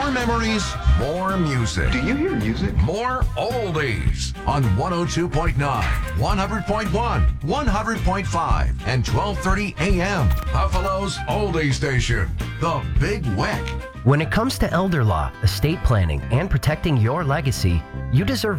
more memories, more music. Do you hear music? More oldies on 102.9, 100.1, 100.5, and 1230 AM. Buffalo's oldie station, The Big Weck. When it comes to elder law, estate planning, and protecting your legacy, you deserve